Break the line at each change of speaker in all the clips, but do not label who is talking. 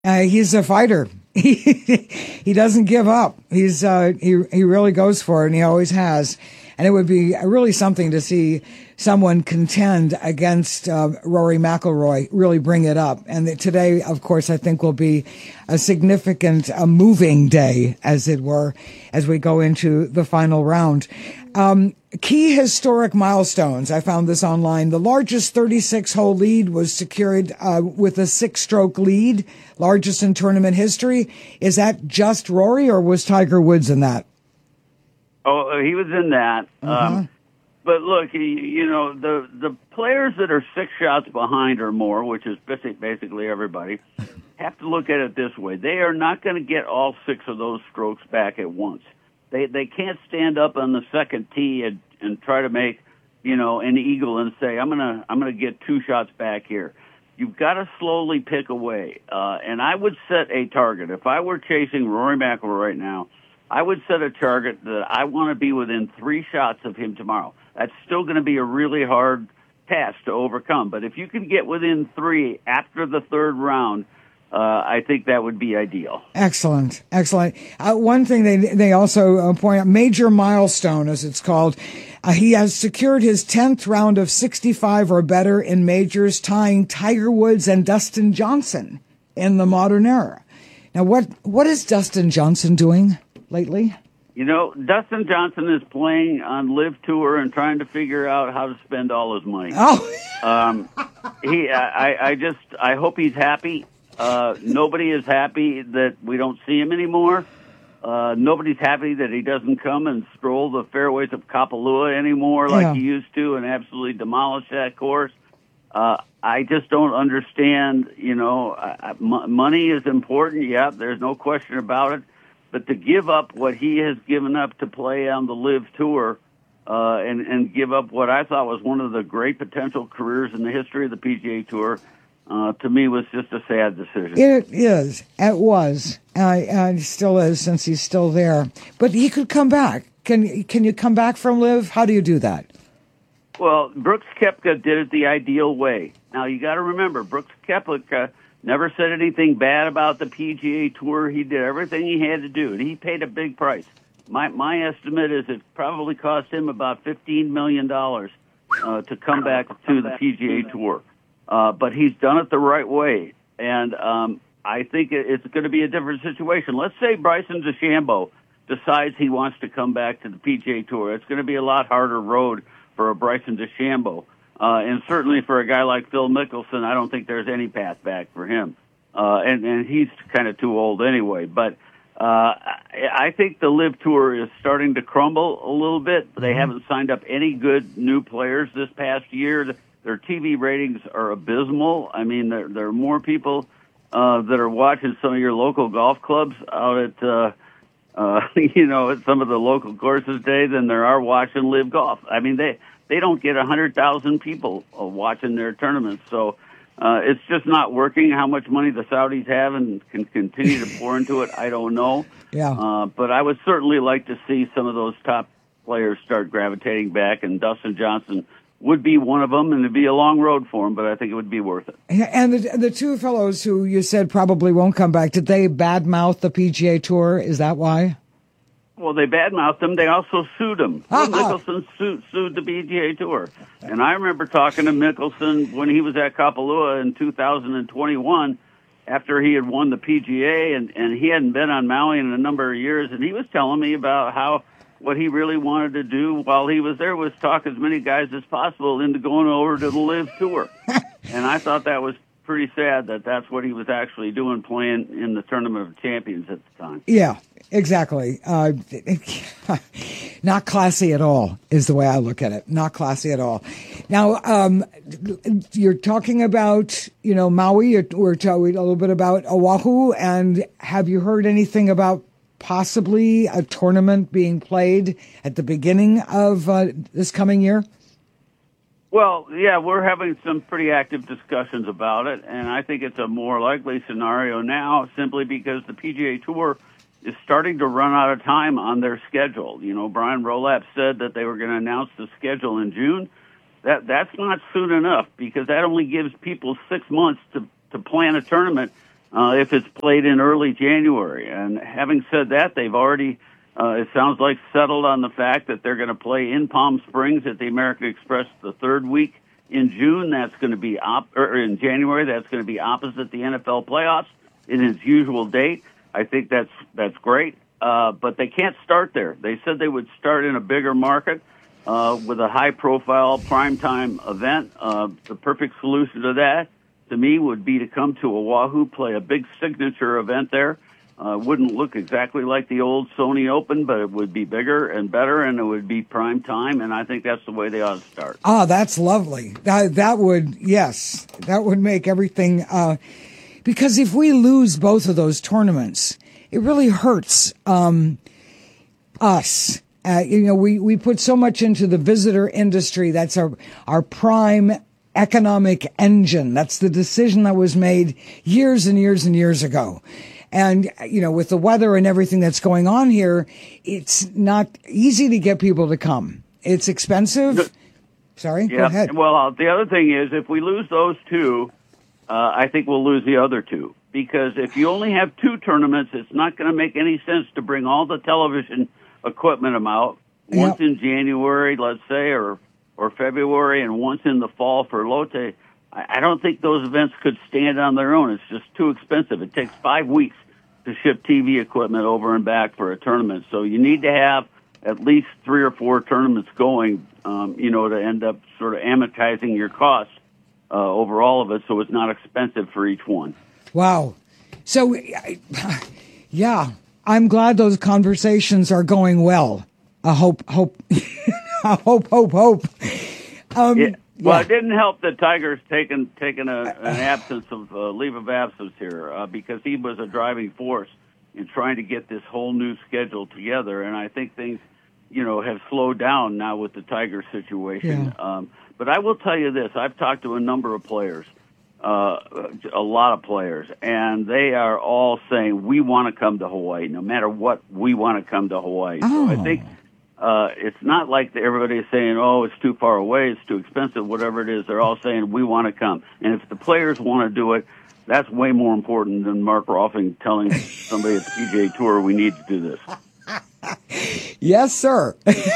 He's a fighter. He doesn't give up. He really goes for it, and he always has. And it would be really something to see someone contend against Rory McIlroy, really bring it up. And today, of course, I think will be a significant, moving day, as it were, as we go into the final round. Key historic milestones. I found this online. The largest 36-hole lead was secured with a 6-stroke lead, largest in tournament history. Is that just Rory, or was Tiger Woods in that?
Oh, he was in that. But look, the players that are 6 shots behind or more, which is basically everybody, have to look at it this way. They are not going to get all 6 of those strokes back at once. They can't stand up on the second tee and try to make, an eagle and say, I'm gonna get 2 shots back here. You've got to slowly pick away. And I would set a target. If I were chasing Rory McIlroy right now, I would set a target that I want to be within 3 shots of him tomorrow. That's still going to be a really hard task to overcome. But if you can get within 3 after the 3rd round, I think that would be ideal.
Excellent. One thing they also point out, major milestone, as it's called. He has secured his 10th round of 65 or better in majors, tying Tiger Woods and Dustin Johnson in the modern era. Now, what is Dustin Johnson doing lately?
Dustin Johnson is playing on Live Tour and trying to figure out how to spend all his money.
Oh,
I hope he's happy. Nobody is happy that we don't see him anymore. Nobody's happy that he doesn't come and stroll the fairways of Kapalua anymore like he used to and absolutely demolish that course. I just don't understand, money is important. Yeah, there's no question about it. But to give up what he has given up to play on the Live Tour, and give up what I thought was one of the great potential careers in the history of the PGA Tour, to me was just a sad decision.
It is. It was. And it still is, since he's still there. But he could come back. Can you come back from Live? How do you do that?
Well, Brooks Koepka did it the ideal way. Now, you got to remember, Brooks Koepka never said anything bad about the PGA Tour. He did everything he had to do, and he paid a big price. My estimate is it probably cost him about $15 million to come back to the PGA Tour. But he's done it the right way, and I think it's going to be a different situation. Let's say Bryson DeChambeau decides he wants to come back to the PGA Tour. It's going to be a lot harder road for a Bryson DeChambeau. And certainly for a guy like Phil Mickelson, I don't think there's any path back for him. And he's kind of too old anyway. But I think the Live Tour is starting to crumble a little bit. They haven't signed up any good new players this past year. Their TV ratings are abysmal. I mean, there are more people that are watching some of your local golf clubs out at, at some of the local courses today than there are watching Live Golf. I mean, they don't get 100,000 people watching their tournaments. So it's just not working. How much money the Saudis have and can continue to pour into it, I don't know.
Yeah.
But I would certainly like to see some of those top players start gravitating back, and Dustin Johnson would be one of them, and it'd be a long road for him, but I think it would be worth it.
And the 2 fellows who you said probably won't come back, did they badmouth the PGA Tour? Is that why?
Well, they badmouthed him. They also sued him. Mickelson sued the PGA Tour. And I remember talking to Mickelson when he was at Kapalua in 2021 after he had won the PGA, and he hadn't been on Maui in a number of years, and he was telling me about what he really wanted to do while he was there was talk as many guys as possible into going over to the Live Tour. And I thought that was pretty sad that that's what he was actually doing, playing in the Tournament of Champions at the time.
Yeah, exactly. Not classy at all is the way I look at it. Not classy at all. Now, you're talking about, Maui. We're talking a little bit about Oahu. And have you heard anything about possibly a tournament being played at the beginning of this coming year?
Well, yeah, we're having some pretty active discussions about it, and I think it's a more likely scenario now simply because the PGA Tour is starting to run out of time on their schedule. Brian Rolap said that they were going to announce the schedule in June. That's not soon enough because that only gives people 6 months to plan a tournament if it's played in early January. And having said that, they've already, it sounds like, settled on the fact that they're going to play in Palm Springs at the American Express the third week in June. That's going to be in January. That's going to be opposite the NFL playoffs in its usual date. I think that's great. But they can't start there. They said they would start in a bigger market with a high-profile primetime event. The perfect solution to that, to me, would be to come to Oahu, play a big signature event there. Wouldn't look exactly like the old Sony Open, but it would be bigger and better, and it would be prime time, and I think that's the way they ought to start.
Oh, that's lovely. That would make everything, because if we lose both of those tournaments, it really hurts us. We put so much into the visitor industry. That's our prime economic engine. That's the decision that was made years and years and years ago. And, with the weather and everything that's going on here, it's not easy to get people to come. It's expensive. Sorry,
yeah.
Go ahead.
Well, the other thing is, if we lose those two, I think we'll lose the other two. Because if you only have two tournaments, it's not going to make any sense to bring all the television equipment out once in January, let's say, or February, and once in the fall for Lotte. I don't think those events could stand on their own. It's just too expensive. It takes 5 weeks to ship TV equipment over and back for a tournament. So you need to have at least 3 or 4 tournaments going, to end up sort of amortizing your costs over all of it, so it's not expensive for each one.
Wow. So, yeah, I'm glad those conversations are going well. I hope. hope.
Well, it didn't help that Tiger's taken an absence of leave of absence here because he was a driving force in trying to get this whole new schedule together, and I think things, have slowed down now with the Tiger situation. Yeah. But I will tell you this: I've talked to a number of players. A lot of players, and they are all saying, we want to come to Hawaii. No matter what, we want to come to Hawaii.
Oh.
So I think it's not like everybody's saying, oh, it's too far away, it's too expensive, whatever it is. They're all saying, we want to come. And if the players want to do it, that's way more important than Mark Rolfing telling somebody at the PGA Tour, we need to do this.
Yes, sir.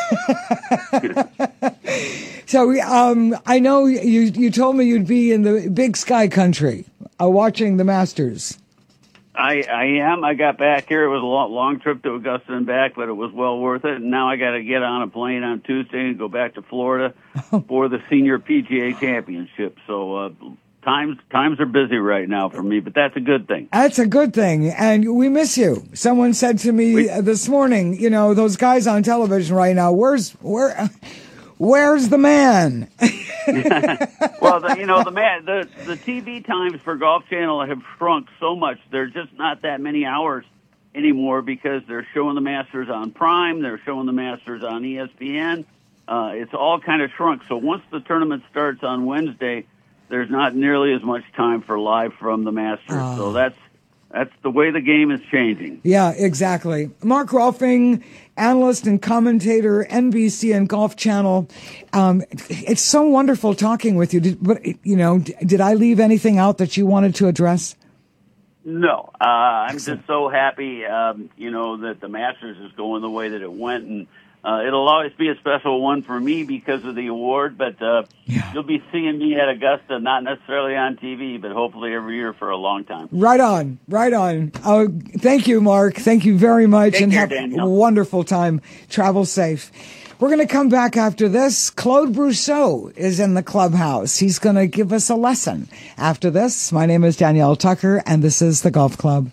So I know you told me you'd be in the Big Sky Country watching the Masters.
I am. I got back here. It was a long trip to Augusta and back, but it was well worth it. And now I got to get on a plane on Tuesday and go back to Florida for the Senior PGA Championship. So times are busy right now for me, but that's a good thing.
That's a good thing, and we miss you. Someone said to me this morning, those guys on television right now, where's the man?
Well, the TV times for Golf Channel have shrunk so much. There's just not that many hours anymore because they're showing the Masters on Prime. They're showing the Masters on ESPN. It's all kind of shrunk. So once the tournament starts on Wednesday, there's not nearly as much time for live from the Masters. So that's the way the game is changing.
Yeah, exactly. Mark Rolfing, analyst and commentator, NBC and Golf Channel. It's so wonderful talking with you. Did I leave anything out that you wanted to address?
No. I'm just so happy, that the Masters is going the way that it went, and it'll always be a special one for me because of the award, but you'll be seeing me at Augusta, not necessarily on TV, but hopefully every year for a long time. Right on.
Oh, thank you, Mark. Thank you very much.
Take care,
have
Daniel.
A wonderful time. Travel safe. We're going to come back after this. Claude Brousseau is in the clubhouse. He's going to give us a lesson. After this, my name is Danielle Tucker, and this is The Golf Club.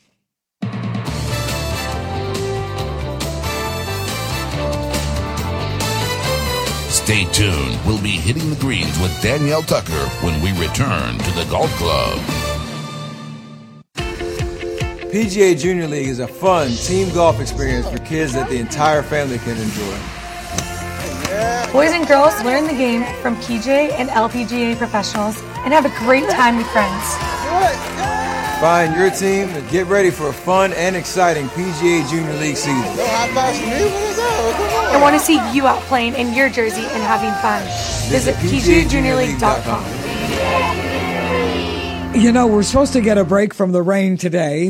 Stay tuned. We'll be hitting the greens with Danielle Tucker when we return to the Golf Club.
PGA Junior League is a fun team golf experience for kids that the entire family can enjoy.
Boys and girls learn the game from PGA and LPGA professionals and have a great time with friends.
Find your team and get ready for a fun and exciting PGA Junior League season.
I want to see you out playing in your jersey and having fun. Visit PGAJuniorLeague.com.
We're supposed to get a break from the rain today.